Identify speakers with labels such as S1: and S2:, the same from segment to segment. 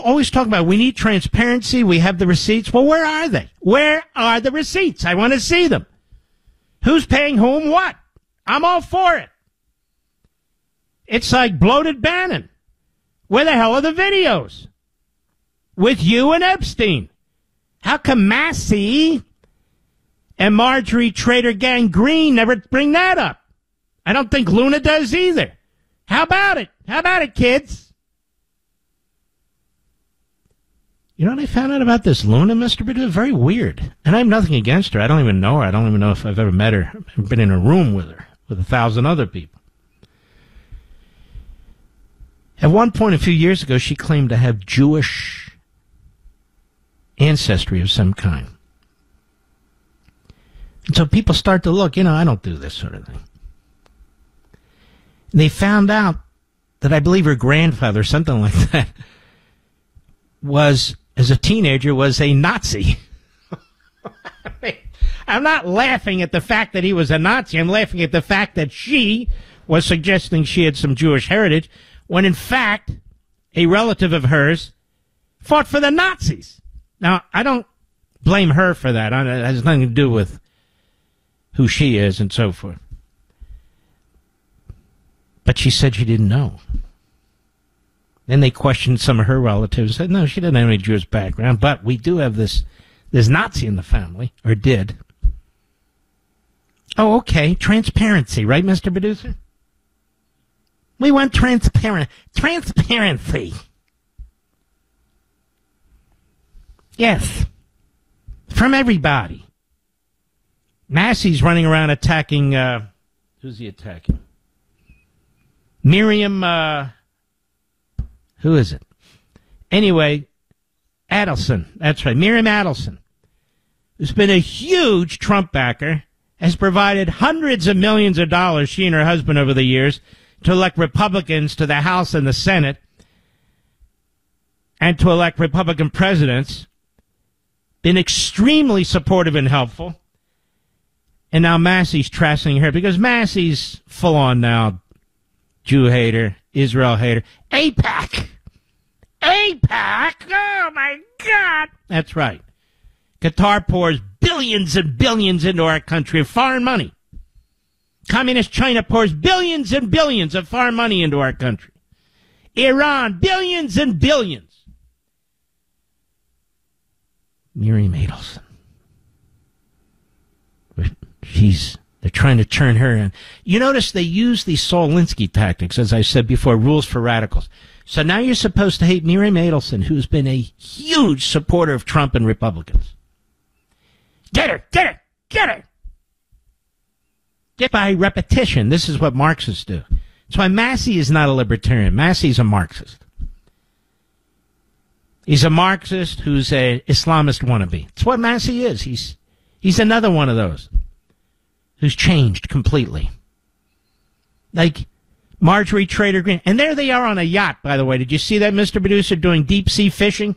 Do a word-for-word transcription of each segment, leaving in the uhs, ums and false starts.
S1: always talk about we need transparency. We have the receipts. Well, where are they? Where are the receipts? I want to see them. Who's paying whom what? I'm all for it. It's like bloated Bannon. Where the hell are the videos? With you and Epstein. How come Massey and Marjorie Trader Gang Green never bring that up? I don't think Luna does either. How about it? How about it, kids? You know what I found out about this Luna, Mister Bidou? Very weird. And I have nothing against her. I don't even know her. I don't even know if I've ever met her. I've been in a room with her, with a thousand other people. At one point a few years ago, she claimed to have Jewish ancestry of some kind. And so people start to look, you know, I don't do this sort of thing. And they found out that I believe her grandfather, something like that, was, as a teenager, was a Nazi. I mean, I'm not laughing at the fact that he was a Nazi. I'm laughing at the fact that she was suggesting she had some Jewish heritage, when in fact, a relative of hers fought for the Nazis. Now, I don't blame her for that. It has nothing to do with who she is and so forth. But she said she didn't know. Then they questioned some of her relatives. Said, no, she didn't have any Jewish background, but we do have this, this Nazi in the family, or did. Oh, okay. Transparency, right, Mister Producer? We want transparent transparency. Yes. From everybody. Massey's running around attacking, uh, who's he attacking? Miriam, uh, who is it? Anyway, Adelson. That's right. Miriam Adelson, who's been a huge Trump backer, has provided hundreds of millions of dollars, she and her husband, over the years, to elect Republicans to the House and the Senate, and to elect Republican presidents. Been extremely supportive and helpful. And now Massey's trashing her, because Massey's full on now Jew hater, Israel hater. AIPAC! AIPAC! Oh, my God! That's right. Qatar pours billions and billions into our country of foreign money. Communist China pours billions and billions of foreign money into our country. Iran, billions and billions. Miriam Adelson. She's, they're trying to turn her in. You notice they use these Saul Alinsky tactics, as I said before, rules for radicals. So now you're supposed to hate Miriam Adelson, who's been a huge supporter of Trump and Republicans. Get her, get her, get her. Get by repetition. This is what Marxists do. That's why Massey is not a libertarian. Massey's a Marxist. He's a Marxist who's a Islamist wannabe. That's what Massey is. He's he's another one of those who's changed completely. Like Marjorie Trader Green. And there they are on a yacht, by the way. Did you see that, Mister Producer, doing deep-sea fishing?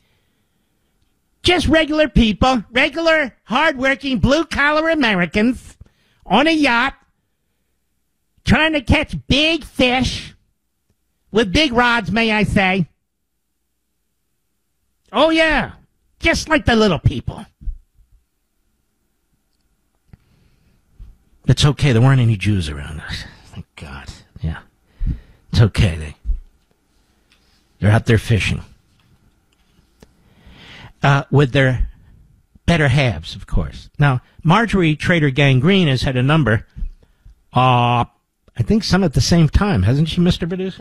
S1: Just regular people, regular, hard-working, blue-collar Americans on a yacht, trying to catch big fish, with big rods, may I say. Oh, yeah, just like the little people. It's okay, there weren't any Jews around us. Thank God, yeah. It's okay, they, they're out there fishing. Uh, with their better halves, of course. Now, Marjorie Trader Gang Green has had a number, uh, I think some at the same time, hasn't she, Mister Producer?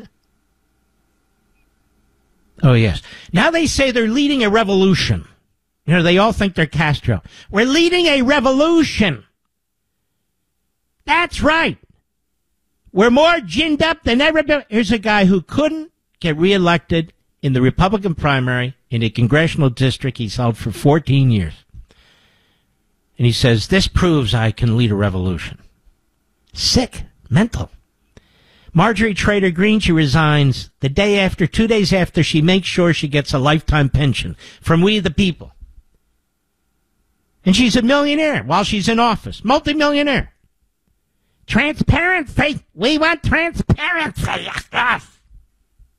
S1: Oh, yes. Now they say they're leading a revolution. You know, they all think they're Castro. We're leading a revolution. That's right. We're more ginned up than ever before. Here's a guy who couldn't get reelected in the Republican primary in a congressional district he's held for fourteen years. And he says, this proves I can lead a revolution. Sick. Mental. Marjorie Trader Green, she resigns the day after, two days after she makes sure she gets a lifetime pension from We the People. And she's a millionaire while she's in office. Multimillionaire. Transparency. We want transparency. Yes.